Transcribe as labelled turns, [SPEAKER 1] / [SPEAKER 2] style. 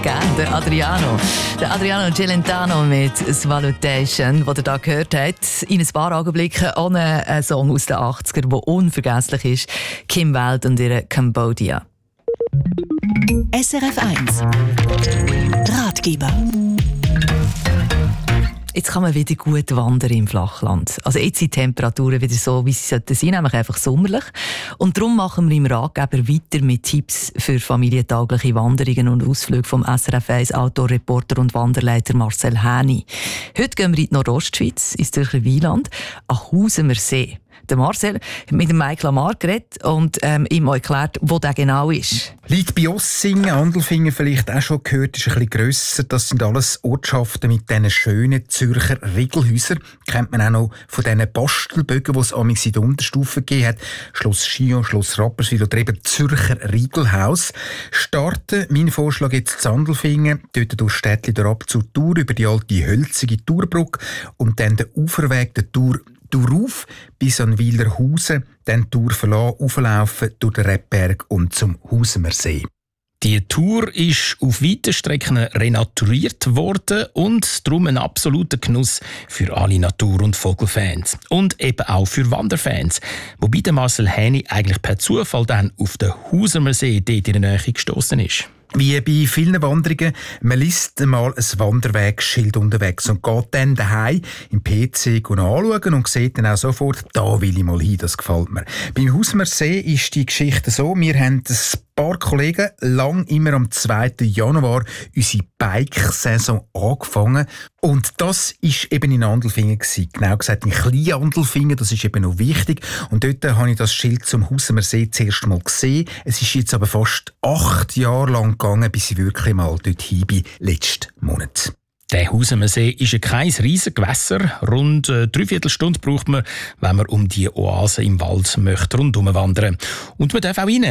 [SPEAKER 1] gegeben, der Adriano. Der Adriano Celentano mit «Svalutation», den ihr hier gehört habt. In ein paar Augenblicken ohne einen Song aus den 80ern, der unvergesslich ist. Kim Wilde und ihre «Cambodia».
[SPEAKER 2] SRF 1 Ratgeber.
[SPEAKER 1] Jetzt kann man wieder gut wandern im Flachland. Also jetzt sind die Temperaturen wieder so, wie sie sollten sein, nämlich einfach sommerlich. Und darum machen wir im Ratgeber weiter mit Tipps für familientaugliche Wanderungen und Ausflüge vom SRF 1 Outdoor-Reporter und Wanderleiter Marcel Häni. Heute gehen wir in die Nordostschweiz, ins Zürcher Wieland, an Husemer See. Der Marcel hat mit dem Mike Lamar geredet und ihm auch erklärt, wo der genau ist.
[SPEAKER 3] Liegt bei Ossingen, Andelfingen vielleicht auch schon gehört, ist ein bisschen grösser. Das sind alles Ortschaften mit diesen schönen Zürcher Riegelhäusern. Kennt man auch noch von diesen Bastelbögen, die es amigs in der Unterstufe gegeben hat. Schloss Chillon, Schloss Rapperswil oder eben Zürcher Riegelhaus. Starten, mein Vorschlag jetzt zu Andelfingen, dort durch Städtli ab zur Tour über die alte hölzige Tourbrücke und dann den Uferweg der Tour auf bis an Wilerhausen, dann die Tour verlassen, auflaufen durch den Rebberg und zum Husemer See.
[SPEAKER 4] Die Tour ist auf weiten Strecken renaturiert worden und darum ein absoluter Genuss für alle Natur- und Vogelfans. Und eben auch für Wanderfans. Wobei der Marcel Häni eigentlich per Zufall dann auf den Husemer See dort in der Nähe gestossen ist.
[SPEAKER 3] Wie bei vielen Wanderungen, man liest einmal ein Wanderwegschild unterwegs und geht dann daheim im PC anschauen und sieht dann auch sofort, da will ich mal hin, das gefällt mir. Beim Husemer See ist die Geschichte so, wir haben ein paar Kollegen lang immer am 2. Januar unsere Bike-Saison angefangen. Und das war eben in Andelfingen gewesen. Genau gesagt in Klein-Andelfingen, das ist eben noch wichtig. Und dort habe ich das Schild zum Husemer See zuerst mal gesehen. Es ist jetzt aber fast 8 Jahre lang gegangen, bis ich wirklich mal dort hin bin, letzten Monat.
[SPEAKER 4] Der Husemer See ist kein riesiges Gewässer. Rund 3/4 Stunde braucht man, wenn man um die Oase im Wald möchte rundherum wandern. Und man darf auch rein.